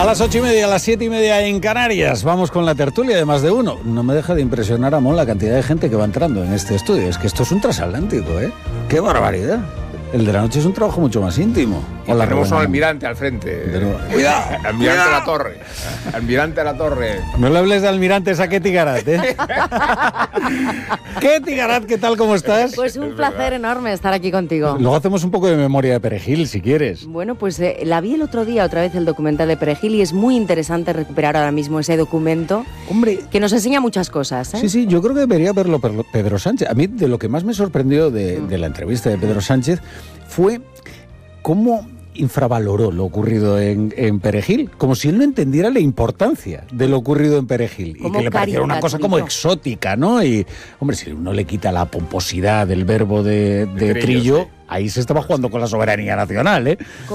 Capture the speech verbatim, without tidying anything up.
A las ocho y media, a las siete y media en Canarias, vamos con la tertulia de Más de Uno. No me deja de impresionar, Amón, la cantidad de gente que va entrando en este estudio. Es que esto es un transatlántico, ¿eh? ¡Qué barbaridad! El de la noche es un trabajo mucho más íntimo. Y Hola, tenemos un almirante al frente. Pero, cuidado, almirante cuidado. a la torre. Almirante a la torre. No le hables de almirantes a Ketty Garat, ¿eh? Ketty Garat, ¿qué tal? ¿Cómo estás? Pues un placer enorme estar aquí contigo. Luego hacemos un poco de memoria de Perejil, si quieres. Bueno, pues eh, la vi el otro día, otra vez el documental de Perejil, y es muy interesante recuperar ahora mismo ese documento. Hombre, que nos enseña muchas cosas, ¿eh? Sí, sí, yo creo que debería verlo Pedro Sánchez. A mí, de lo que más me sorprendió de, mm. de la entrevista de Pedro Sánchez fue cómo infravaloró lo ocurrido en, en Perejil, como si él no entendiera la importancia de lo ocurrido en Perejil y que le pareciera una cosa como exótica, ¿no? Y, hombre, si uno le quita la pomposidad del verbo de, de, de Trillo, sí. Ahí se estaba jugando con la soberanía nacional, ¿eh?